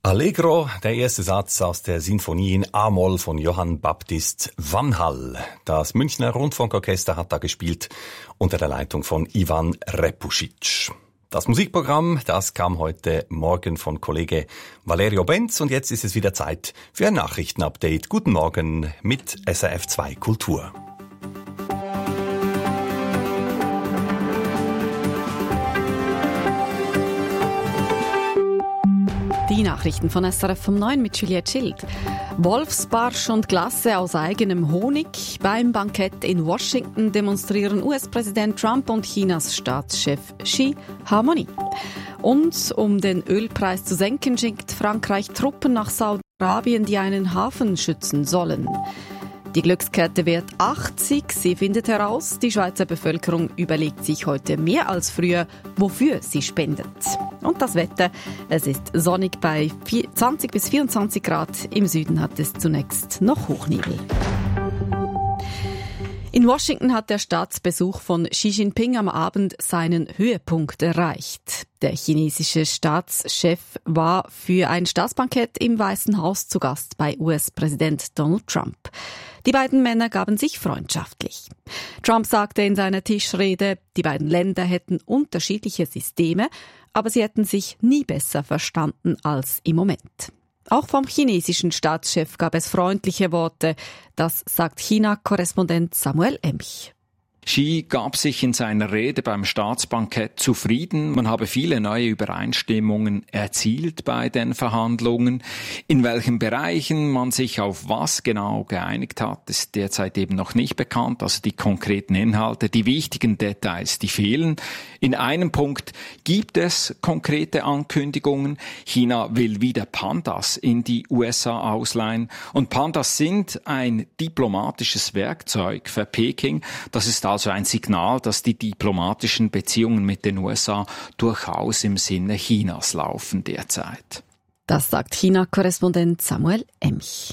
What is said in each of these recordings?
Allegro, der erste Satz aus der Sinfonie in A-Moll von Johann Baptist Vanhal. Das Münchner Rundfunkorchester hat da gespielt unter der Leitung von Ivan Repusic. Das Musikprogramm, das kam heute Morgen von Kollege Valerio Benz und jetzt ist es wieder Zeit für ein Nachrichtenupdate. Guten Morgen mit SRF 2 Kultur. Die Nachrichten von SRF vom 9 mit Juliette Schild. Wolfsbarsch und Glasse aus eigenem Honig. Beim Bankett in Washington demonstrieren US-Präsident Trump und Chinas Staatschef Xi Harmonie. Und um den Ölpreis zu senken, schickt Frankreich Truppen nach Saudi-Arabien, die einen Hafen schützen sollen. Die Glückskette wird 80. Sie findet heraus, die Schweizer Bevölkerung überlegt sich heute mehr als früher, wofür sie spendet. Und das Wetter, es ist sonnig bei 20 bis 24 Grad. Im Süden hat es zunächst noch Hochnebel. In Washington hat der Staatsbesuch von Xi Jinping am Abend seinen Höhepunkt erreicht. Der chinesische Staatschef war für ein Staatsbankett im Weißen Haus zu Gast bei US-Präsident Donald Trump. Die beiden Männer gaben sich freundschaftlich. Trump sagte in seiner Tischrede, die beiden Länder hätten unterschiedliche Systeme, aber sie hätten sich nie besser verstanden als im Moment. Auch vom chinesischen Staatschef gab es freundliche Worte. Das sagt China-Korrespondent Samuel Emch. Xi gab sich in seiner Rede beim Staatsbankett zufrieden. Man habe viele neue Übereinstimmungen erzielt bei den Verhandlungen. In welchen Bereichen man sich auf was genau geeinigt hat, ist derzeit eben noch nicht bekannt. Also die konkreten Inhalte, die wichtigen Details, die fehlen. In einem Punkt gibt es konkrete Ankündigungen. China will wieder Pandas in die USA ausleihen. Und Pandas sind ein diplomatisches Werkzeug für Peking. Das ist also ein Signal, dass die diplomatischen Beziehungen mit den USA durchaus im Sinne Chinas laufen derzeit. Das sagt China-Korrespondent Samuel Emch.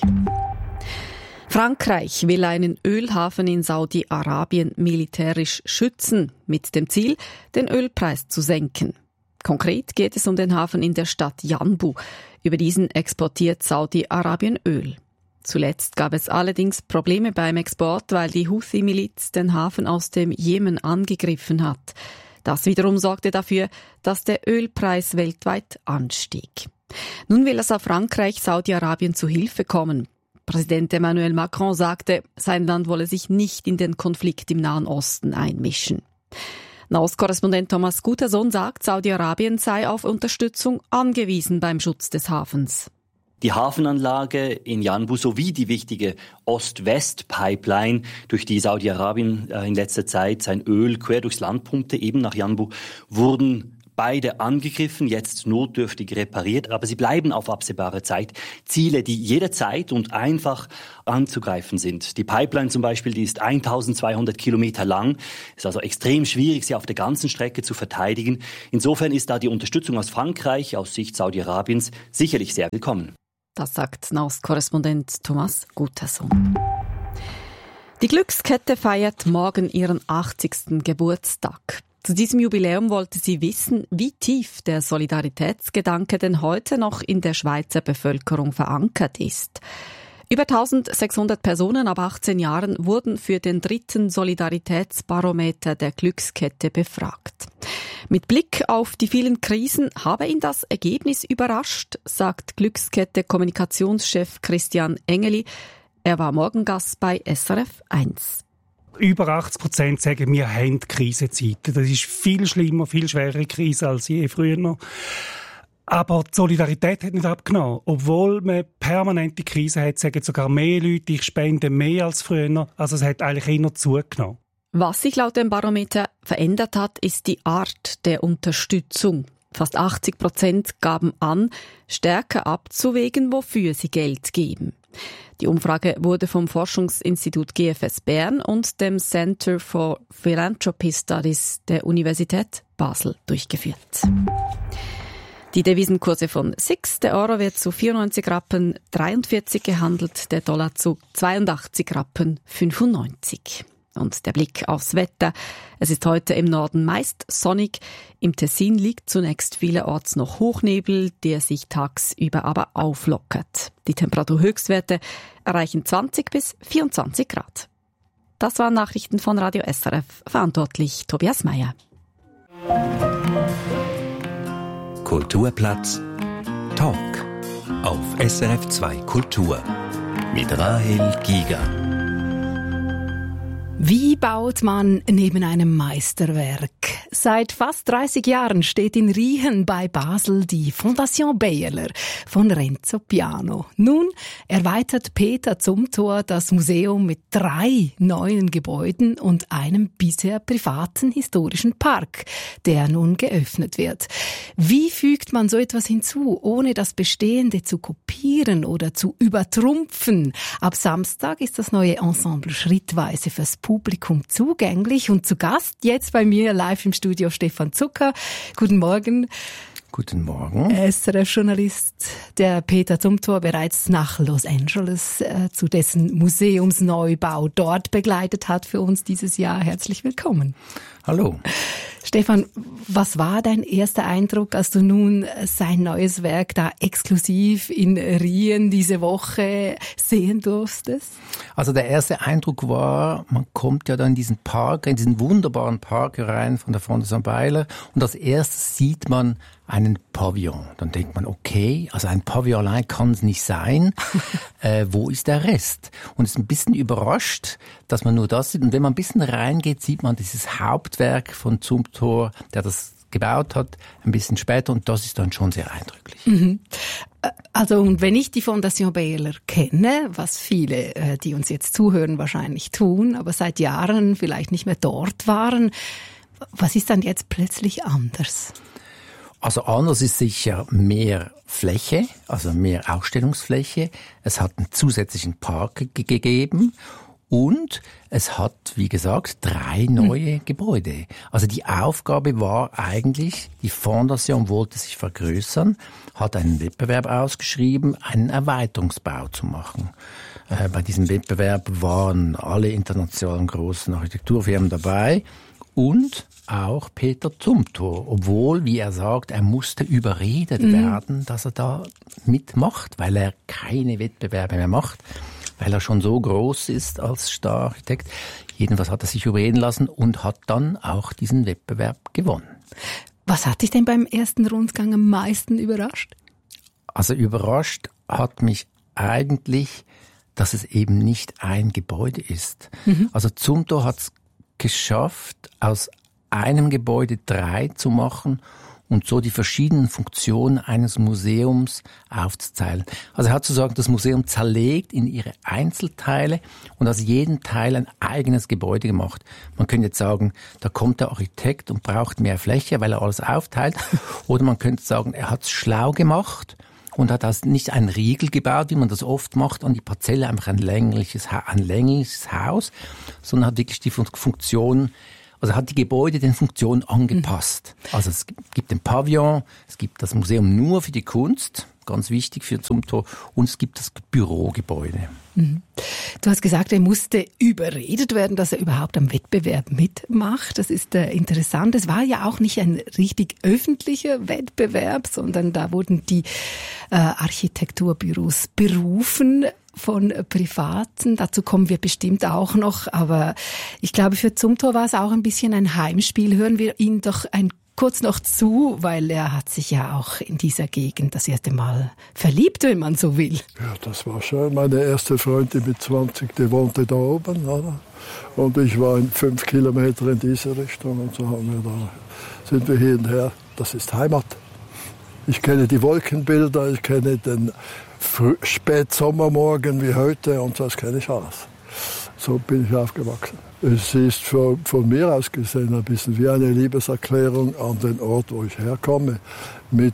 Frankreich will einen Ölhafen in Saudi-Arabien militärisch schützen, mit dem Ziel, den Ölpreis zu senken. Konkret geht es um den Hafen in der Stadt Yanbu. Über diesen exportiert Saudi-Arabien Öl. Zuletzt gab es allerdings Probleme beim Export, weil die Houthi-Miliz den Hafen aus dem Jemen angegriffen hat. Das wiederum sorgte dafür, dass der Ölpreis weltweit anstieg. Nun will es auf Frankreich Saudi-Arabien zu Hilfe kommen. Präsident Emmanuel Macron sagte, sein Land wolle sich nicht in den Konflikt im Nahen Osten einmischen. Nahostkorrespondent Thomas Gutersohn sagt, Saudi-Arabien sei auf Unterstützung angewiesen beim Schutz des Hafens. Die Hafenanlage in Yanbu sowie die wichtige Ost-West-Pipeline, durch die Saudi-Arabien in letzter Zeit sein Öl quer durchs Land pumpte, eben nach Yanbu, wurden beide angegriffen, jetzt notdürftig repariert, aber sie bleiben auf absehbare Zeit Ziele, die jederzeit und einfach anzugreifen sind. Die Pipeline zum Beispiel, die ist 1200 Kilometer lang, ist also extrem schwierig, sie auf der ganzen Strecke zu verteidigen. Insofern ist da die Unterstützung aus Frankreich, aus Sicht Saudi-Arabiens, sicherlich sehr willkommen. Das sagt Nahostkorrespondent Thomas Gutersohn. Die Glückskette feiert morgen ihren 80. Geburtstag. Zu diesem Jubiläum wollte sie wissen, wie tief der Solidaritätsgedanke denn heute noch in der Schweizer Bevölkerung verankert ist. Über 1600 Personen ab 18 Jahren wurden für den 3. Solidaritätsbarometer der Glückskette befragt. Mit Blick auf die vielen Krisen habe ihn das Ergebnis überrascht, sagt Glückskette-Kommunikationschef Christian Engeli. Er war Morgengast bei SRF 1. Über 80% sagen, wir haben Krisenzeiten. Das ist viel schlimmer, viel schwerere Krise als je früher noch. Aber die Solidarität hat nicht abgenommen. Obwohl man permanente Krise hat, sagen sogar mehr Leute, ich spende mehr als früher. Also es hat eigentlich eher zugenommen. Was sich laut dem Barometer verändert hat, ist die Art der Unterstützung. Fast 80% gaben an, stärker abzuwägen, wofür sie Geld geben. Die Umfrage wurde vom Forschungsinstitut GFS Bern und dem Center for Philanthropy Studies der Universität Basel durchgeführt. Die Devisenkurse von SIX, der Euro wird zu 94 Rappen 43 gehandelt, der Dollar zu 82 Rappen 95. Und der Blick aufs Wetter. Es ist heute im Norden meist sonnig. Im Tessin liegt zunächst vielerorts noch Hochnebel, der sich tagsüber aber auflockert. Die Temperaturhöchstwerte erreichen 20 bis 24 Grad. Das waren Nachrichten von Radio SRF. Verantwortlich Tobias Meyer. Kulturplatz Talk auf SRF 2 Kultur mit Rahel Giger. Wie baut man neben einem Meisterwerk? Seit fast 30 Jahren steht in Riehen bei Basel die Fondation Bayerler von Renzo Piano. Nun erweitert Peter Zumthor das Museum mit 3 neuen Gebäuden und einem bisher privaten historischen Park, der nun geöffnet wird. Wie fügt man so etwas hinzu, ohne das Bestehende zu kopieren oder zu übertrumpfen? Ab Samstag ist das neue Ensemble schrittweise fürs Publikum zugänglich und zu Gast jetzt bei mir live im Studio Stefan Zucker. Guten Morgen. Guten Morgen. SRF-Journalist, der Peter Zumthor bereits nach Los Angeles zu dessen Museumsneubau dort begleitet hat für uns dieses Jahr. Herzlich willkommen. Hallo. Stefan, was war dein erster Eindruck, als du nun sein neues Werk da exklusiv in Riehen diese Woche sehen durftest? Also der erste Eindruck war, man kommt ja da in diesen Park, in diesen wunderbaren Park rein von der Fondation Bayerler und als erstes sieht man einen Pavillon. Dann denkt man, okay, also ein Pavillon allein kann es nicht sein. Wo ist der Rest? Und ist ein bisschen überrascht, dass man nur das sieht. Und wenn man ein bisschen reingeht, sieht man dieses Hauptwerk von Zumthor, der das gebaut hat, ein bisschen später. Und das ist dann schon sehr eindrücklich. Mhm. Also, und wenn ich die Fondation Bayerler kenne, was viele, die uns jetzt zuhören, wahrscheinlich tun, aber seit Jahren vielleicht nicht mehr dort waren, was ist dann jetzt plötzlich anders? Also anders ist sicher mehr Fläche, also mehr Ausstellungsfläche. Es hat einen zusätzlichen Park gegeben und es hat, wie gesagt, 3 neue Gebäude. Also die Aufgabe war eigentlich, die Fondation wollte sich vergrößern, hat einen Wettbewerb ausgeschrieben, einen Erweiterungsbau zu machen. Bei diesem Wettbewerb waren alle internationalen großen Architekturfirmen dabei und auch Peter Zumthor, obwohl, wie er sagt, er musste überredet werden, dass er da mitmacht, weil er keine Wettbewerbe mehr macht, weil er schon so groß ist als Star-Architekt. Jedenfalls hat er sich überreden lassen und hat dann auch diesen Wettbewerb gewonnen. Was hat dich denn beim ersten Rundgang am meisten überrascht? Also überrascht hat mich eigentlich, dass es eben nicht ein Gebäude ist. Also Zumthor hat es geschafft, aus einem Gebäude 3 zu machen und so die verschiedenen Funktionen eines Museums aufzuzeigen. Also er hat sozusagen das Museum zerlegt in ihre Einzelteile und aus jedem Teil ein eigenes Gebäude gemacht. Man könnte jetzt sagen, da kommt der Architekt und braucht mehr Fläche, weil er alles aufteilt. Oder man könnte sagen, er hat es schlau gemacht und hat also nicht einen Riegel gebaut, wie man das oft macht, an die Parzelle einfach ein längliches Haus, sondern hat wirklich die Funktion, also hat die Gebäude den Funktionen angepasst. Also es gibt den Pavillon, es gibt das Museum nur für die Kunst, ganz wichtig für Zumthor, und es gibt das Bürogebäude. Du hast gesagt, er musste überredet werden, dass er überhaupt am Wettbewerb mitmacht. Das ist interessant. Es war ja auch nicht ein richtig öffentlicher Wettbewerb, sondern da wurden die Architekturbüros berufen von Privaten. Dazu kommen wir bestimmt auch noch. Aber ich glaube, für Zumthor war es auch ein bisschen ein Heimspiel. Hören wir ihn doch kurz noch zu, weil er hat sich ja auch in dieser Gegend das erste Mal verliebt, wenn man so will. Ja, das war schön. Meine erste Freundin mit 20, die wohnte da oben, oder? Und ich war 5 Kilometer in diese Richtung und so sind wir hier und her. Das ist Heimat. Ich kenne die Wolkenbilder, ich kenne den Spätsommermorgen wie heute und das kenne ich alles. So bin ich aufgewachsen. Es ist von mir aus gesehen ein bisschen wie eine Liebeserklärung an den Ort, wo ich herkomme, mit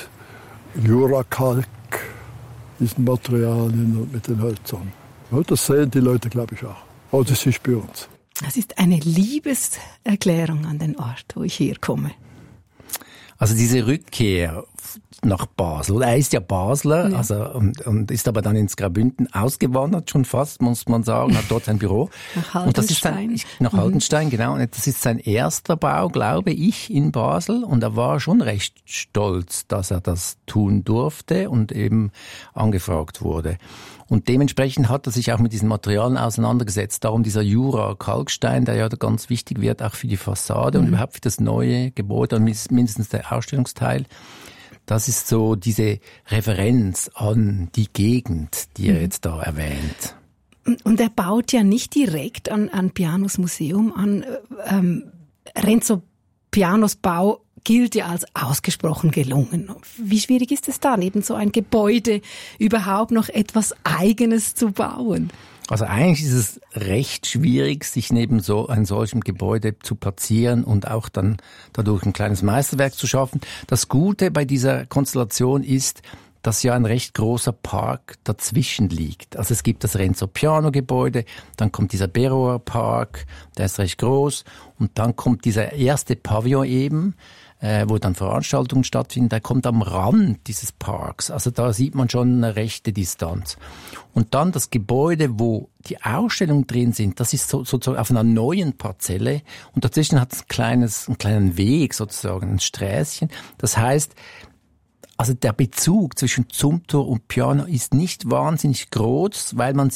Jurakalk, diesen Materialien und mit den Hölzern. Und das sehen die Leute, glaube ich, auch. Oder sie spüren es. Das ist eine Liebeserklärung an den Ort, wo ich herkomme. Also diese Rückkehr nach Basel. Er ist ja Basler, ja. Also und ist aber dann ins Graubünden ausgewandert, schon fast, muss man sagen, hat dort ein Büro. Nach Haldenstein. Und das ist nach Haldenstein, genau. Und das ist sein erster Bau, glaube ich, in Basel. Und er war schon recht stolz, dass er das tun durfte und eben angefragt wurde. Und dementsprechend hat er sich auch mit diesen Materialien auseinandergesetzt. Darum dieser Jura-Kalkstein, der ja ganz wichtig wird, auch für die Fassade und überhaupt für das neue Gebäude und mindestens der Ausstellungsteil. Das ist so diese Referenz an die Gegend, die er jetzt da erwähnt. Und er baut ja nicht direkt an Pianos Museum an. Renzo Pianos Bau gilt ja als ausgesprochen gelungen. Wie schwierig ist es da, neben so ein Gebäude überhaupt noch etwas Eigenes zu bauen? Also eigentlich ist es recht schwierig, sich neben so einem solchen Gebäude zu platzieren und auch dann dadurch ein kleines Meisterwerk zu schaffen. Das Gute bei dieser Konstellation ist, dass ja ein recht großer Park dazwischen liegt. Also es gibt das Renzo Piano Gebäude, dann kommt dieser Berroer Park, der ist recht groß, und dann kommt dieser erste Pavillon eben, wo dann Veranstaltungen stattfinden, der kommt am Rand dieses Parks. Also da sieht man schon eine rechte Distanz. Und dann das Gebäude, wo die Ausstellungen drin sind, das ist sozusagen auf einer neuen Parzelle, und dazwischen hat es einen kleinen Weg sozusagen, ein Sträßchen. Das heißt, also der Bezug zwischen Zumthor und Piano ist nicht wahnsinnig groß, weil man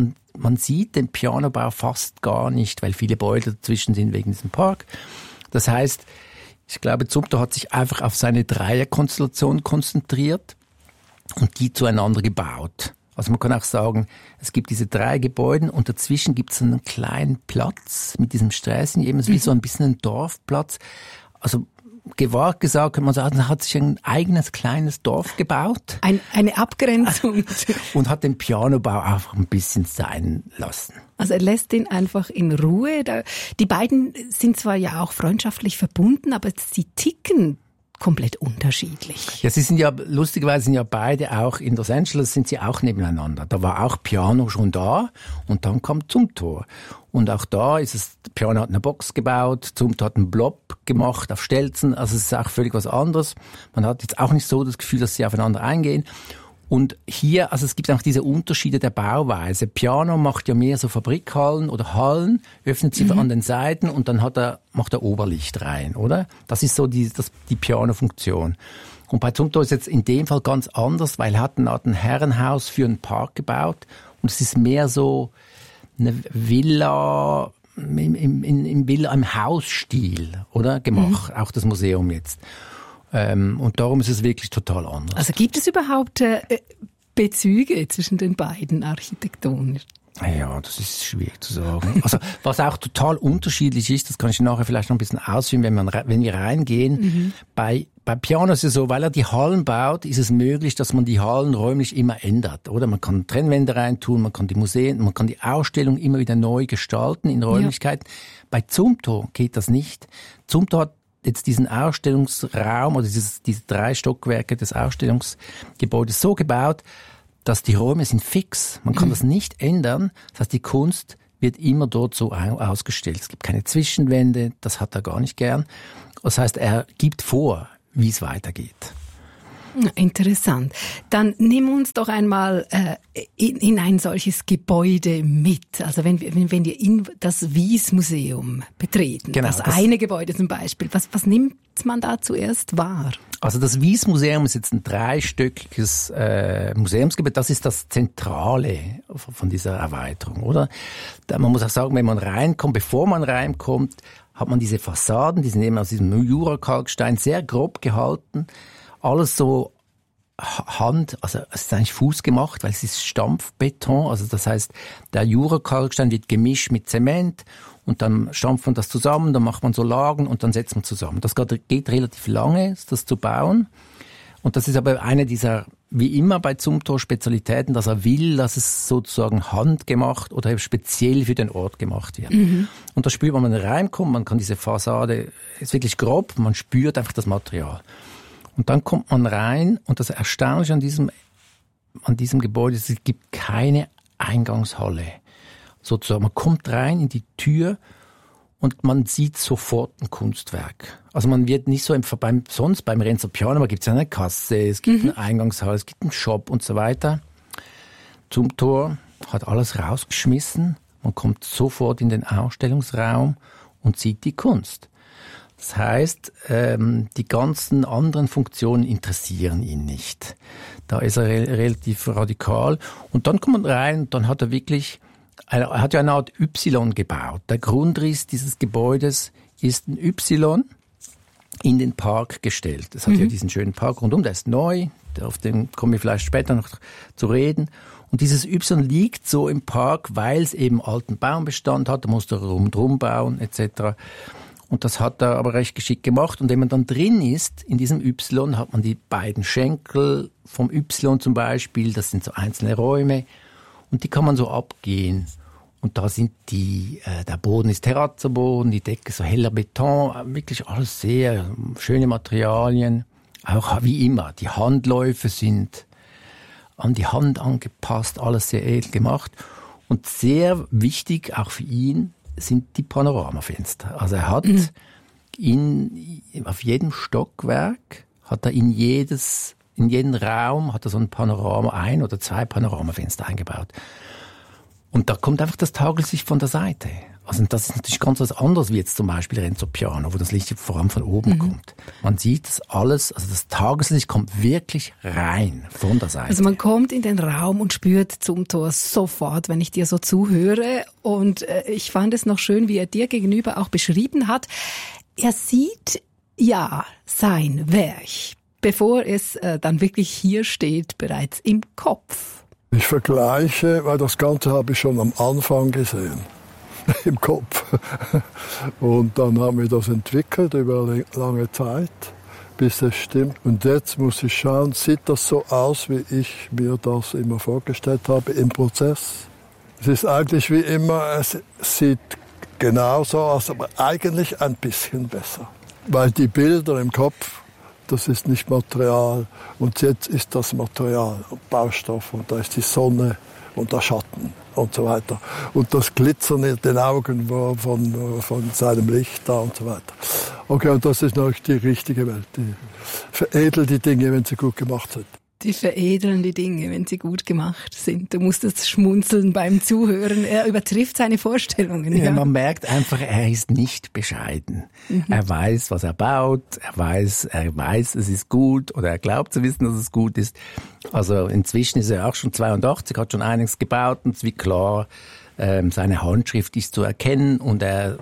sieht den Pianobau fast gar nicht, weil viele Bäume dazwischen sind wegen diesem Park. Das heißt, ich glaube, Zumthor hat sich einfach auf seine Dreierkonstellation konzentriert und die zueinander gebaut. Also man kann auch sagen, es gibt diese 3 Gebäude und dazwischen gibt es einen kleinen Platz mit diesem Sträßchen, eben wie so ein bisschen ein Dorfplatz. Also gewagt gesagt, kann man sagen, er hat sich ein eigenes kleines Dorf gebaut. Eine Abgrenzung. Und hat den Pianobau einfach ein bisschen sein lassen. Also er lässt ihn einfach in Ruhe. Die beiden sind zwar ja auch freundschaftlich verbunden, aber sie ticken komplett unterschiedlich. Ja, lustigerweise sind ja beide auch in Los Angeles, sind sie auch nebeneinander. Da war auch Piano schon da und dann kam Zumthor. Und auch da Piano hat eine Box gebaut, Zumthor hat einen Blob gemacht auf Stelzen, also es ist auch völlig was anderes. Man hat jetzt auch nicht so das Gefühl, dass sie aufeinander eingehen. Und hier, also es gibt auch diese Unterschiede der Bauweise. Piano macht ja mehr so Fabrikhallen oder Hallen, öffnet sie an den Seiten und dann macht er Oberlicht rein, oder? Das ist so die Piano-Funktion. Und bei Zumthor ist jetzt in dem Fall ganz anders, weil er hat ein Herrenhaus für einen Park gebaut und es ist mehr so eine Villa im Hausstil, oder? Gemacht, auch das Museum jetzt. Und darum ist es wirklich total anders. Also gibt es überhaupt Bezüge zwischen den beiden architektonisch? Ja, das ist schwierig zu sagen. Also was auch total unterschiedlich ist, das kann ich nachher vielleicht noch ein bisschen ausführen, wenn wir reingehen. Bei Piano ist es so, weil er die Hallen baut, ist es möglich, dass man die Hallen räumlich immer ändert, oder? Man kann Trennwände reintun, man kann die Museen, man kann die Ausstellung immer wieder neu gestalten in Räumlichkeiten. Ja. Bei Zumthor geht das nicht. Zumthor hat jetzt diesen Ausstellungsraum oder diese 3 Stockwerke des Ausstellungsgebäudes so gebaut, dass die Räume sind fix. Man kann das nicht ändern. Das heißt, die Kunst wird immer dort so ausgestellt. Es gibt keine Zwischenwände, das hat er gar nicht gern. Das heißt, er gibt vor, wie es weitergeht. Interessant. Dann nimm uns doch einmal in ein solches Gebäude mit. Also wenn wir das Wyss-Museum betreten, genau, das eine Gebäude zum Beispiel, was nimmt man da zuerst wahr? Also das Wyss-Museum ist jetzt ein 3-stöckiges Museumsgebäude. Das ist das Zentrale von dieser Erweiterung, oder? Man muss auch sagen, wenn man reinkommt, bevor man reinkommt, hat man diese Fassaden, die sind eben aus diesem Jura-Kalkstein sehr grob gehalten. Alles so also es ist eigentlich fußgemacht, weil es ist Stampfbeton. Also das heißt, der Jura-Kalkstein wird gemischt mit Zement und dann stampft man das zusammen, dann macht man so Lagen und dann setzt man zusammen. Das geht relativ lange, das zu bauen. Und das ist aber eine dieser, wie immer bei Zumthor, Spezialitäten, dass er will, dass es sozusagen handgemacht oder speziell für den Ort gemacht wird. Und da spürt man, wenn man reinkommt, man kann diese Fassade, ist wirklich grob, man spürt einfach das Material. Und dann kommt man rein und das Erstaunliche an diesem Gebäude ist, es gibt keine Eingangshalle. Sozusagen, man kommt rein in die Tür und man sieht sofort ein Kunstwerk. Also man wird nicht so sonst beim Renzo Piano, gibt es ja eine Kasse, es gibt einen Eingangshall, es gibt einen Shop und so weiter. Zumthor hat alles rausgeschmissen. Man kommt sofort in den Ausstellungsraum und sieht die Kunst. Das heißt, die ganzen anderen Funktionen interessieren ihn nicht. Da ist er relativ radikal. Und dann kommt man rein und dann hat er hat ja eine Art Y gebaut. Der Grundriss dieses Gebäudes ist ein Y in den Park gestellt. Es hat ja diesen schönen Park rundum, der ist neu, auf den kommen wir vielleicht später noch zu reden. Und dieses Y liegt so im Park, weil es eben alten Baumbestand hat, da musste er drum bauen etc. Und das hat er aber recht geschickt gemacht. Und wenn man dann drin ist, in diesem Y, hat man die beiden Schenkel vom Y zum Beispiel, das sind so einzelne Räume und die kann man so abgehen. Und da sind der Boden ist Terrazzoboden, die Decke so heller Beton, wirklich alles sehr schöne Materialien. Auch wie immer, die Handläufe sind an die Hand angepasst, alles sehr edel gemacht. Und sehr wichtig, auch für ihn, sind die Panoramafenster. Also er hat auf jedem Stockwerk, hat er in jeden Raum hat er so ein Panorama, 1 oder 2 Panoramafenster eingebaut. Und da kommt einfach das Tageslicht von der Seite. Also das ist natürlich ganz was anderes wie jetzt zum Beispiel Renzo Piano, wo das Licht vor allem von oben kommt. Man sieht das alles, also das Tageslicht kommt wirklich rein von der Seite. Also man kommt in den Raum und spürt Zumthor sofort, wenn ich dir so zuhöre. Und ich fand es noch schön, wie er dir gegenüber auch beschrieben hat. Er sieht ja sein Werk, bevor es dann wirklich hier steht, bereits im Kopf. Ich vergleiche, weil das Ganze habe ich schon am Anfang gesehen. Im Kopf. Und dann haben wir das entwickelt über lange Zeit, bis es stimmt. Und jetzt muss ich schauen, sieht das so aus, wie ich mir das immer vorgestellt habe im Prozess? Es ist eigentlich wie immer, es sieht genauso aus, aber eigentlich ein bisschen besser. Weil die Bilder im Kopf, das ist nicht Material. Und jetzt ist das Material und Baustoff und da ist die Sonne und der Schatten und so weiter. Und das Glitzern in den Augen von seinem Licht da und so weiter. Okay, und das ist natürlich die richtige Welt. Die veredelt die Dinge, wenn sie gut gemacht sind. Die veredeln die Dinge, wenn sie gut gemacht sind. Du musst das schmunzeln beim Zuhören. Er übertrifft seine Vorstellungen. Ja, man merkt einfach, er ist nicht bescheiden. Er weiß, was er baut. Er weiß, es ist gut oder er glaubt zu wissen, dass es gut ist. Also inzwischen ist er auch schon 82, hat schon einiges gebaut und es wird klar, seine Handschrift ist zu erkennen und er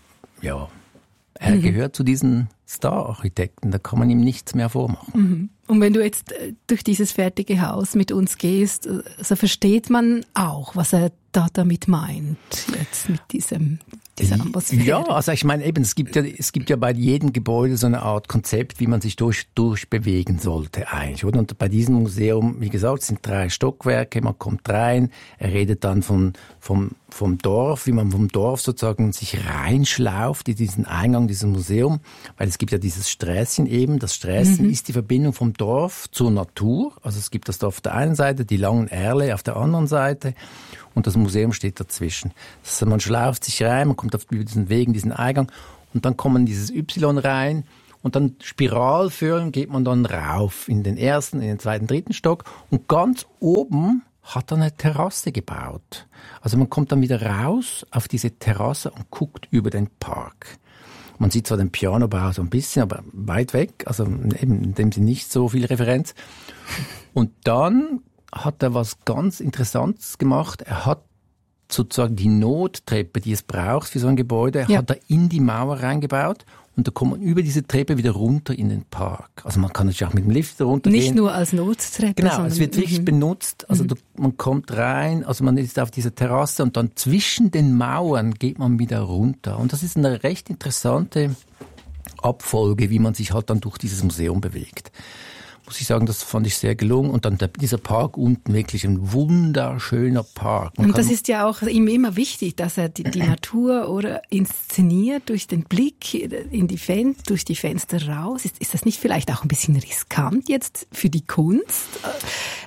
gehört zu diesen Star-Architekten, da kann man ihm nichts mehr vormachen. Und wenn du jetzt durch dieses fertige Haus mit uns gehst, so versteht man auch, was er da damit meint, jetzt mit dieser Atmosphäre. Ja, also ich meine eben, es gibt ja bei jedem Gebäude so eine Art Konzept, wie man sich durchbewegen sollte eigentlich, oder? Und bei diesem Museum, wie gesagt, sind 3 Stockwerke, man kommt rein, er redet dann vom Dorf, wie man vom Dorf sozusagen sich reinschlauft in diesen Eingang dieses Museum, weil es gibt ja dieses Sträßchen eben, das Sträßchen ist die Verbindung vom Dorf zur Natur, also es gibt das Dorf auf der einen Seite, die langen Erle auf der anderen Seite und das Museum steht dazwischen. Also man schlauft sich rein, man kommt auf diesen Wegen, diesen Eingang und dann kommt man in dieses Y rein und dann spiralförmig geht man dann rauf in den ersten, in den zweiten, dritten Stock und ganz oben hat er eine Terrasse gebaut. Also man kommt dann wieder raus auf diese Terrasse und guckt über den Park. Man sieht zwar den Pianobau so ein bisschen, aber weit weg, also eben in dem Sinne nicht so viel Referenz. Und dann hat er was ganz Interessantes gemacht. Er hat sozusagen die Nottreppe, die es braucht für so ein Gebäude, hat er in die Mauer reingebaut. Und da kommt man über diese Treppe wieder runter in den Park. Also man kann natürlich auch mit dem Lift runtergehen. Nicht nur als Nottreppe. Genau, es wird wirklich benutzt. Also man kommt rein, also man ist auf dieser Terrasse und dann zwischen den Mauern geht man wieder runter. Und das ist eine recht interessante Abfolge, wie man sich halt dann durch dieses Museum bewegt. Muss ich sagen, das fand ich sehr gelungen. Und dann dieser Park unten, wirklich ein wunderschöner Park. Und das ist ja auch ihm immer wichtig, dass er die Natur oder inszeniert durch den Blick in durch die Fenster raus. Ist das nicht vielleicht auch ein bisschen riskant jetzt für die Kunst?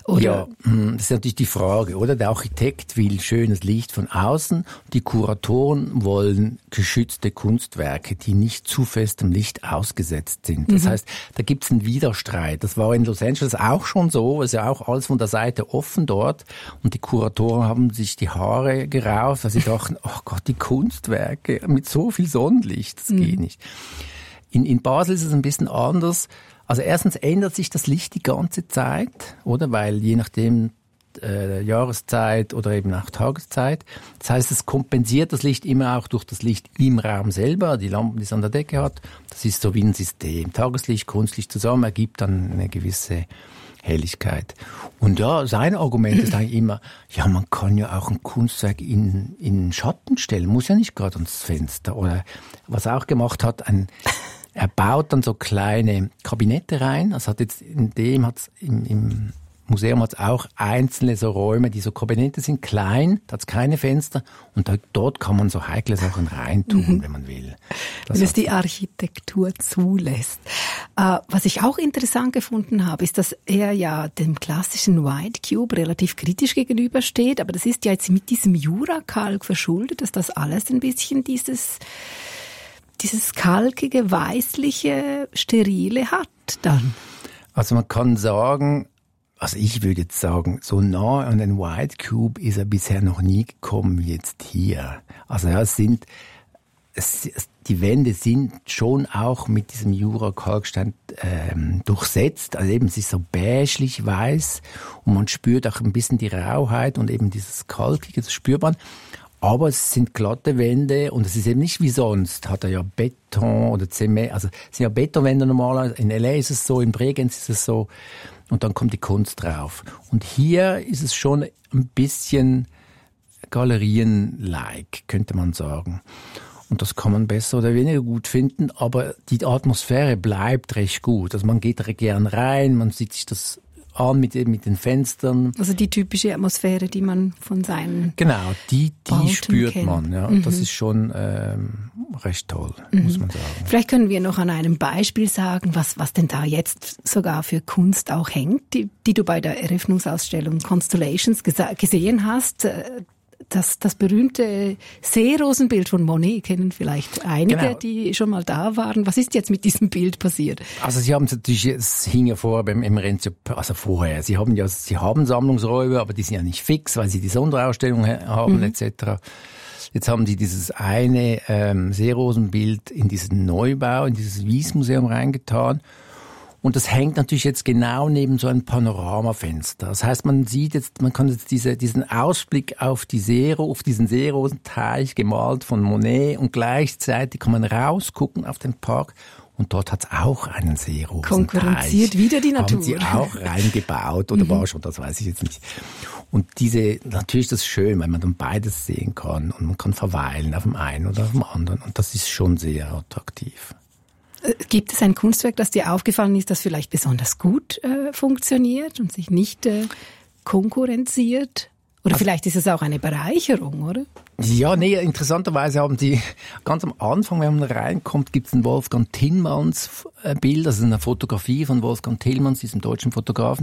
Oder? Ja, das ist natürlich die Frage, oder? Der Architekt will schönes Licht von außen, die Kuratoren wollen geschützte Kunstwerke, die nicht zu festem Licht ausgesetzt sind. Das heißt, da gibt's einen Widerstreit. Das war in Los Angeles auch schon so, ist ja auch alles von der Seite offen dort und die Kuratoren haben sich die Haare gerauft, weil sie dachten, oh Gott, die Kunstwerke mit so viel Sonnenlicht, das geht nicht. In Basel ist es ein bisschen anders. Also erstens ändert sich das Licht die ganze Zeit, oder? Weil je nachdem Jahreszeit oder eben auch Tageszeit. Das heißt, es kompensiert das Licht immer auch durch das Licht im Raum selber, die Lampen, die es an der Decke hat. Das ist so wie ein System. Tageslicht, Kunstlicht zusammen ergibt dann eine gewisse Helligkeit. Und ja, sein Argument ist eigentlich immer, ja, man kann ja auch ein Kunstwerk in Schatten stellen, muss ja nicht gerade ans Fenster. Oder was er auch gemacht hat, er baut dann so kleine Kabinette rein. Also im Museum hat es auch einzelne so Räume, die so Kabinette sind, klein, da hat es keine Fenster und dort kann man so heikle Sachen reintun, wenn man will. Wenn es die Architektur zulässt. Was ich auch interessant gefunden habe, ist, dass er ja dem klassischen White Cube relativ kritisch gegenübersteht, aber das ist ja jetzt mit diesem Jurakalk verschuldet, dass das alles ein bisschen dieses kalkige, weißliche, sterile hat dann. Also man kann sagen, also ich würde jetzt sagen, so nah an den White Cube ist er bisher noch nie gekommen wie jetzt hier. Also ja, die Wände sind schon auch mit diesem Jura-Kalkstein durchsetzt. Also eben, es ist so beigelich weiß und man spürt auch ein bisschen die Rauheit und eben dieses Kalkige, das spürt man. Aber es sind glatte Wände und es ist eben nicht wie sonst. Hat er ja Beton oder Zement, also es sind ja Betonwände normalerweise. In L.A. ist es so, in Bregenz ist es so. Und dann kommt die Kunst drauf. Und hier ist es schon ein bisschen Galerien-like, könnte man sagen. Und das kann man besser oder weniger gut finden, aber die Atmosphäre bleibt recht gut. Also man geht da gern rein, man sieht sich das an mit den Fenstern. Also die typische Atmosphäre, die man von seinen Genau, die spürt kennt. man. Ja. Das ist schon recht toll, muss man sagen. Vielleicht können wir noch an einem Beispiel sagen, was denn da jetzt sogar für Kunst auch hängt, die du bei der Eröffnungsausstellung Constellations gesehen hast. Das berühmte Seerosenbild von Monet kennen vielleicht einige, die schon mal da waren. Was ist jetzt mit diesem Bild passiert? Also Sie haben es natürlich, es hing ja vorher beim Renzo, also vorher. Sie haben Sammlungsräume, aber die sind ja nicht fix, weil sie die Sonderausstellung haben etc. Jetzt haben die dieses eine Seerosenbild in diesen Neubau, in dieses Wyss-Museum reingetan. Und das hängt natürlich jetzt genau neben so einem Panoramafenster. Das heißt, man kann jetzt diesen Ausblick auf diesen Seerosenteich gemalt von Monet und gleichzeitig kann man rausgucken auf den Park und dort hat es auch einen Seerosenteich. Konkurrenziert wieder die Natur. Haben sie auch reingebaut oder war schon, das weiß ich jetzt nicht. Und natürlich ist das schön, weil man dann beides sehen kann und man kann verweilen auf dem einen oder auf dem anderen und das ist schon sehr attraktiv. Gibt es ein Kunstwerk, das dir aufgefallen ist, das vielleicht besonders gut funktioniert und sich nicht konkurrenziert? Oder vielleicht ist es auch eine Bereicherung, oder? Ja, nee, interessanterweise haben die ganz am Anfang, wenn man reinkommt, gibt es ein Wolfgang Tillmanns Bild, also eine Fotografie von Wolfgang Tillmanns, diesem deutschen Fotografen.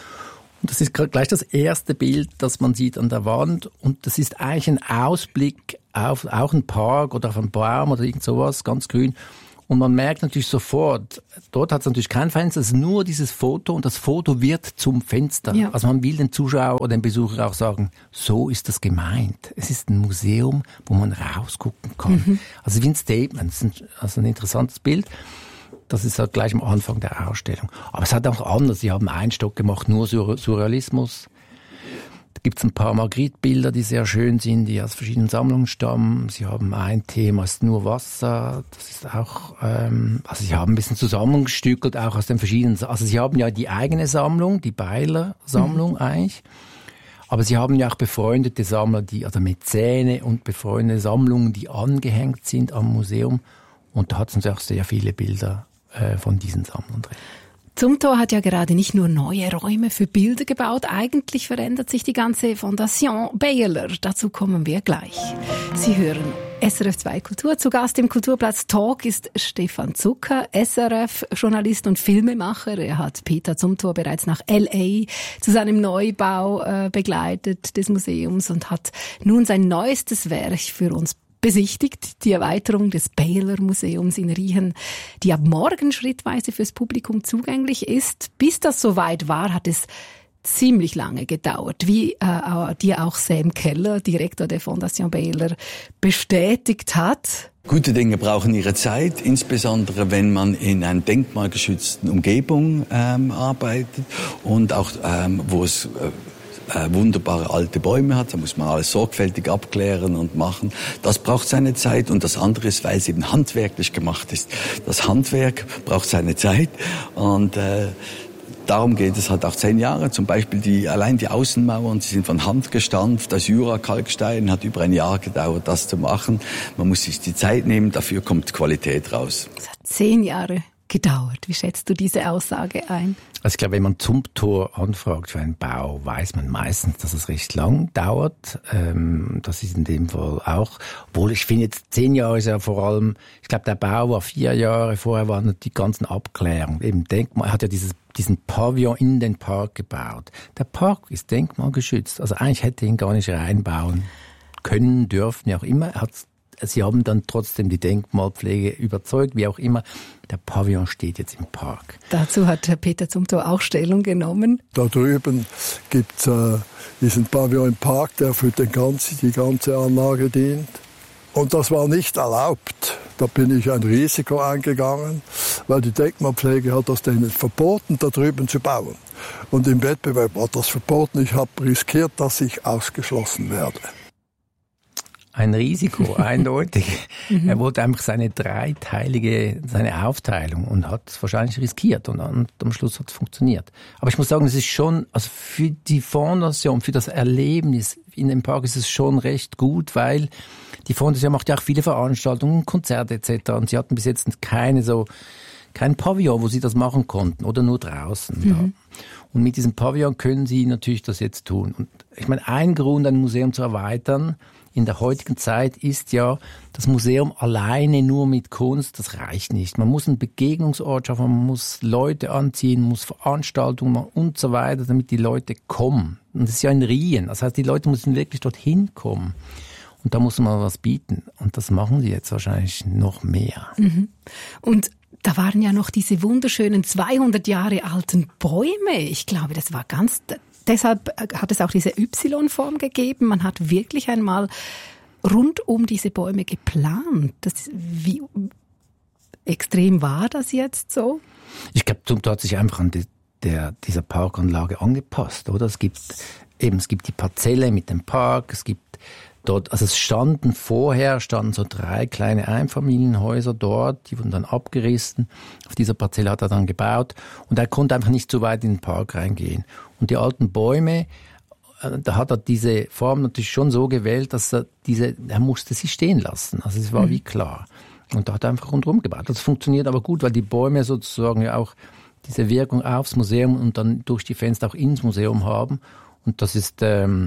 Und das ist gleich das erste Bild, das man sieht an der Wand. Und das ist eigentlich ein Ausblick auf auch einen Park oder auf einen Baum oder irgend sowas, ganz grün. Und man merkt natürlich sofort, dort hat es natürlich kein Fenster, es ist nur dieses Foto und das Foto wird zum Fenster. Ja. Also man will den Zuschauer oder den Besucher auch sagen, so ist das gemeint. Es ist ein Museum, wo man rausgucken kann. Also wie ein Statement, also ein interessantes Bild. Das ist halt gleich am Anfang der Ausstellung. Aber es hat auch anders. Sie haben einen Stock gemacht, nur Surrealismus. Da gibt es ein paar Magritte-Bilder, die sehr schön sind, die aus verschiedenen Sammlungen stammen. Sie haben ein Thema, ist nur Wasser. Das ist auch, also sie haben ein bisschen zusammengestückelt, auch aus den verschiedenen, also sie haben ja die eigene Sammlung, die Beiler-Sammlung eigentlich. Aber sie haben ja auch befreundete Sammler, also Mäzene und befreundete Sammlungen, die angehängt sind am Museum. Und da hat es natürlich auch sehr viele Bilder von diesen Sammlern drin. Zumthor hat ja gerade nicht nur neue Räume für Bilder gebaut, eigentlich verändert sich die ganze Fondation Beyeler. Dazu kommen wir gleich. Sie hören SRF 2 Kultur. Zu Gast im Kulturplatz Talk ist Stefan Zucker, SRF-Journalist und Filmemacher. Er hat Peter Zumthor bereits nach L.A. zu seinem Neubau begleitet des Museums und hat nun sein neuestes Werk für uns besichtigt, die Erweiterung des Baylor Museums in Riehen, die ab morgen schrittweise fürs Publikum zugänglich ist. Bis das soweit war, hat es ziemlich lange gedauert, wie dir auch Sam Keller, Direktor der Fondation Baylor, bestätigt hat. Gute Dinge brauchen ihre Zeit, insbesondere wenn man in einer denkmalgeschützten Umgebung arbeitet und auch wo es wunderbare alte Bäume hat, da muss man alles sorgfältig abklären und machen. Das braucht seine Zeit und das andere ist, weil es eben handwerklich gemacht ist. Das Handwerk braucht seine Zeit und darum geht es halt auch 10 Jahre. Zum Beispiel allein die Außenmauern, die sind von Hand gestampft. Das Jura-Kalkstein hat über ein Jahr gedauert, das zu machen. Man muss sich die Zeit nehmen, dafür kommt Qualität raus. Es hat 10 Jahre gedauert. Wie schätzt du diese Aussage ein? Also ich glaube, wenn man Zumthor anfragt für einen Bau, weiß man meistens, dass es recht lang dauert. Das ist in dem Fall auch. Obwohl ich finde, jetzt 10 Jahre ist ja vor allem, ich glaube, der Bau war 4 Jahre, vorher waren die ganzen Abklärungen. Eben Denkmal, er hat ja diesen Pavillon in den Park gebaut. Der Park ist denkmalgeschützt. Also eigentlich hätte ihn gar nicht reinbauen können, dürfen, wie auch immer. Sie haben dann trotzdem die Denkmalpflege überzeugt, wie auch immer. Der Pavillon steht jetzt im Park. Dazu hat Herr Peter Zumthor auch Stellung genommen. Da drüben gibt es diesen Pavillon im Park, der für die ganze Anlage dient. Und das war nicht erlaubt. Da bin ich ein Risiko eingegangen, weil die Denkmalpflege hat das denen verboten, da drüben zu bauen. Und im Wettbewerb war das verboten. Ich habe riskiert, dass ich ausgeschlossen werde. Ein Risiko, eindeutig. Er wollte einfach seine Aufteilung und hat es wahrscheinlich riskiert und am Schluss hat es funktioniert. Aber ich muss sagen, es ist schon, also für die Fondation, für das Erlebnis in dem Park ist es schon recht gut, weil die Fondation macht ja auch viele Veranstaltungen, Konzerte etc. Und sie hatten bis jetzt kein Pavillon, wo sie das machen konnten oder nur draußen. Ja. Und mit diesem Pavillon können sie natürlich das jetzt tun. Und ich meine, ein Grund, ein Museum zu erweitern in der heutigen Zeit ist ja, das Museum alleine nur mit Kunst, das reicht nicht. Man muss einen Begegnungsort schaffen, man muss Leute anziehen, muss Veranstaltungen machen und so weiter, damit die Leute kommen. Und das ist ja in Riehen. Das heißt, die Leute müssen wirklich dorthin kommen. Und da muss man was bieten. Und das machen sie jetzt wahrscheinlich noch mehr. Und da waren ja noch diese wunderschönen 200 Jahre alten Bäume. Ich glaube, das war deshalb hat es auch diese Y-Form gegeben. Man hat wirklich einmal rund um diese Bäume geplant. Wie extrem war das jetzt so? Ich glaube, Zumthor hat sich einfach an dieser Parkanlage angepasst, oder? Es gibt die Parzelle mit dem Park, es gibt dort, also standen so 3 kleine Einfamilienhäuser dort, die wurden dann abgerissen. Auf dieser Parzelle hat er dann gebaut und er konnte einfach nicht so weit in den Park reingehen. Und die alten Bäume, da hat er diese Form natürlich schon so gewählt, dass er musste sie stehen lassen. Also es war wie klar. Und da hat er einfach rundherum gebaut. Das funktioniert aber gut, weil die Bäume sozusagen ja auch diese Wirkung aufs Museum und dann durch die Fenster auch ins Museum haben. Und das ist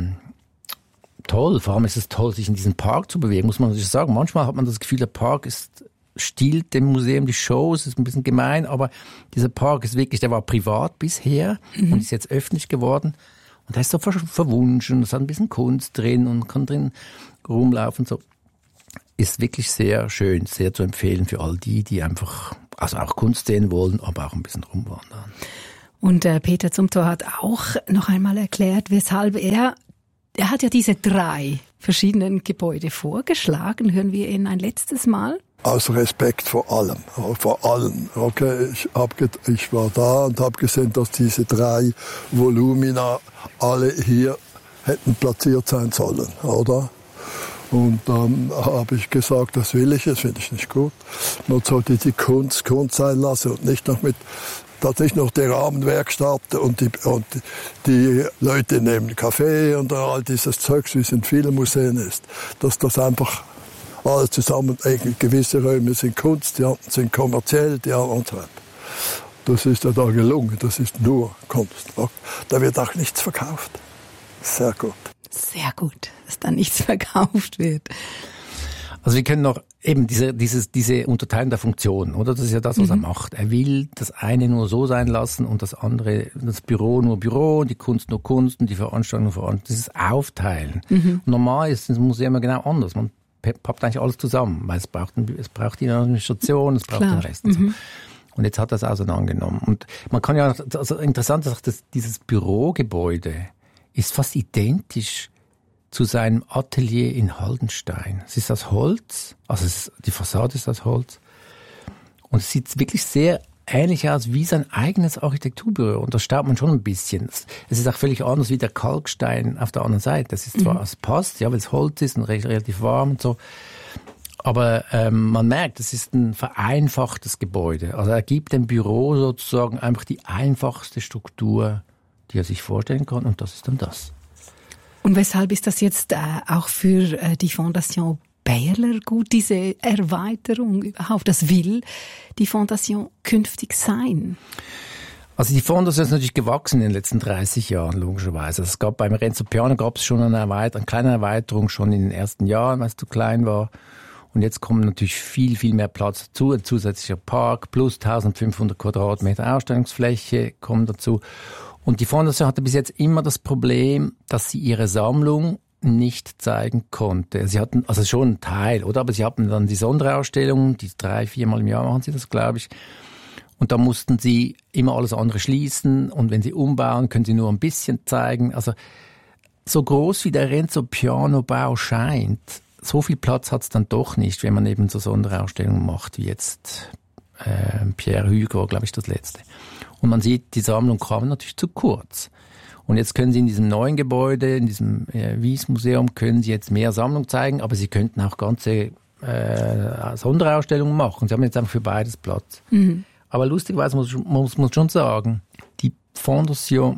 toll. Vor allem ist es toll, sich in diesen Park zu bewegen, muss man natürlich sagen. Manchmal hat man das Gefühl, der Park stiehlt dem Museum die Shows, ist ein bisschen gemein, aber dieser Park ist wirklich, der war privat bisher und ist jetzt öffentlich geworden. Und da ist so verwunschen, es hat ein bisschen Kunst drin und kann drin rumlaufen. So. Ist wirklich sehr schön, sehr zu empfehlen für all die einfach, also auch Kunst sehen wollen, aber auch ein bisschen rumwandern. Und Peter Zumthor hat auch noch einmal erklärt, weshalb er hat ja diese 3 verschiedenen Gebäude vorgeschlagen. Hören wir ihn ein letztes Mal? Aus Respekt vor allem. Okay, ich war da und habe gesehen, dass diese 3 Volumina alle hier hätten platziert sein sollen, oder? Und dann habe ich gesagt, das finde ich nicht gut. Man sollte die Kunst sein lassen und nicht noch die Rahmenwerkstatt und die Leute nehmen Kaffee und all dieses Zeugs, wie es in vielen Museen ist. Dass das einfach alles zusammen, gewisse Räume sind Kunst, die anderen sind kommerziell, die anderen sind. Das ist ja da gelungen, das ist nur Kunst. Da wird auch nichts verkauft. Sehr gut. Sehr gut, dass da nichts verkauft wird. Also wir können noch eben diese Unterteilung der Funktionen, oder? Das ist ja das, was er macht. Er will das eine nur so sein lassen und das andere, das Büro nur Büro, die Kunst nur Kunst und die Veranstaltung nur Veranstaltung. Das ist Aufteilen. Normal ist das Museum ja genau anders. Man pappt eigentlich alles zusammen, weil es braucht die Administration, es braucht den Rest. Und so. Und jetzt hat er es auseinandergenommen. Und man kann ja, also interessant ist, dass dieses Bürogebäude ist fast identisch zu seinem Atelier in Haldenstein. Es ist aus Holz, also die Fassade ist aus Holz. Und es sieht wirklich sehr ähnlich aus wie sein eigenes Architekturbüro. Und das staubt man schon ein bisschen. Es ist auch völlig anders wie der Kalkstein auf der anderen Seite. Das ist zwar, es passt, ja, weil es Holz ist und relativ warm und so. Aber man merkt, es ist ein vereinfachtes Gebäude. Also er gibt dem Büro sozusagen einfach die einfachste Struktur, die er sich vorstellen kann. Und das ist dann das. Und weshalb ist das jetzt auch für die Fondation Bayerler gut, diese Erweiterung überhaupt? Das will die Fondation künftig sein? Also die Fondation ist natürlich gewachsen in den letzten 30 Jahren, logischerweise. Es gab beim Renzo Piano schon eine kleine Erweiterung schon in den ersten Jahren, weil es zu klein war. Und jetzt kommt natürlich viel, viel mehr Platz dazu. Ein zusätzlicher Park plus 1500 Quadratmeter Ausstellungsfläche kommen dazu. Und die Fondation hatte bis jetzt immer das Problem, dass sie ihre Sammlung nicht zeigen konnte. Sie hatten also schon einen Teil, oder? Aber sie hatten dann die Sonderausstellungen, die 3-4 Mal im Jahr machen sie das, glaube ich. Und da mussten sie immer alles andere schließen. Und wenn sie umbauen, können sie nur ein bisschen zeigen. Also so groß wie der Renzo Piano Bau scheint, so viel Platz hat es dann doch nicht, wenn man eben so Sonderausstellungen macht, wie jetzt Pierre Hugo, glaube ich, das letzte. Und man sieht, die Sammlung kam natürlich zu kurz. Und jetzt können Sie in diesem neuen Gebäude, in diesem Wyss-Museum, können Sie jetzt mehr Sammlung zeigen, aber Sie könnten auch ganze Sonderausstellungen machen. Sie haben jetzt einfach für beides Platz. Aber lustigerweise muss man schon sagen, die Fondation,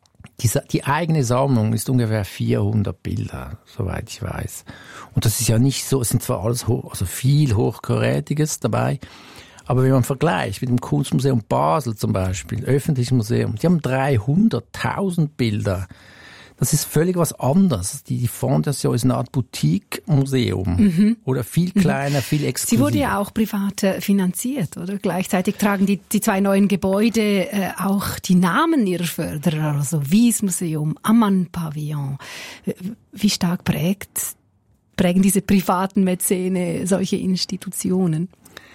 die eigene Sammlung ist ungefähr 400 Bilder, soweit ich weiß. Und das ist ja nicht so, es sind zwar alles viel Hochkarätiges dabei, aber wenn man vergleicht mit dem Kunstmuseum Basel zum Beispiel, öffentliches Museum, die haben 300.000 Bilder. Das ist völlig was anderes. Die Fondation ist eine Art Boutique-Museum. Oder viel kleiner, viel exklusiver. Sie wurde ja auch privat finanziert, oder? Gleichzeitig tragen die zwei neuen Gebäude auch die Namen ihrer Förderer, also Wyss-Museum, Ammann-Pavillon. Wie stark prägen diese privaten Mäzene solche Institutionen?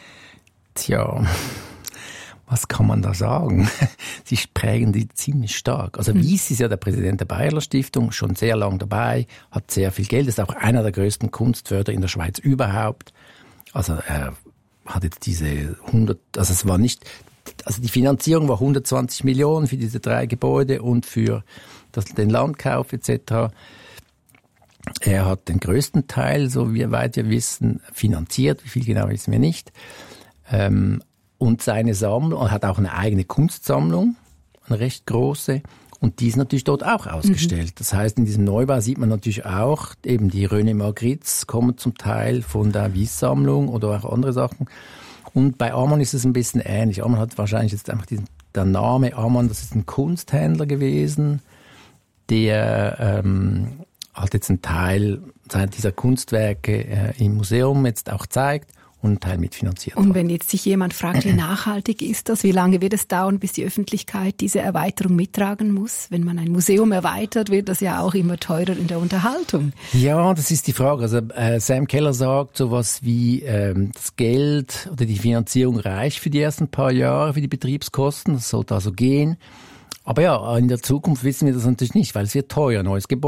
Tja, was kann man da sagen? Sie prägen die ziemlich stark. Also Wyss ist ja der Präsident der Bayerler Stiftung, schon sehr lang dabei, hat sehr viel Geld, ist auch einer der größten Kunstförderer in der Schweiz überhaupt. Also er hat jetzt diese 100, also es war nicht, also die Finanzierung war 120 Millionen für diese 3 Gebäude und für den Landkauf etc. Er hat den größten Teil, so wie weit wir wissen, finanziert. Wie viel genau wissen wir nicht. Und seine Sammlung, er hat auch eine eigene Kunstsammlung, eine recht große, und die ist natürlich dort auch ausgestellt. Das heißt, in diesem Neubau sieht man natürlich auch, eben die René Magritte kommen zum Teil von der Wyss-Sammlung oder auch andere Sachen. Und bei Ammann ist es ein bisschen ähnlich. Ammann hat wahrscheinlich jetzt einfach der Name Ammann, das ist ein Kunsthändler gewesen, der hat jetzt einen Teil dieser Kunstwerke im Museum jetzt auch zeigt. Und einen Teil mitfinanziert. Und wenn jetzt sich jemand fragt, wie nachhaltig ist das, wie lange wird es dauern, bis die Öffentlichkeit diese Erweiterung mittragen muss? Wenn man ein Museum erweitert, wird das ja auch immer teurer in der Unterhaltung. Ja, das ist die Frage. Also Sam Keller sagt sowas wie, das Geld oder die Finanzierung reicht für die ersten paar Jahre, für die Betriebskosten. Das sollte also gehen. Aber ja, in der Zukunft wissen wir das natürlich nicht, weil es wird teuer, neues Gebäude.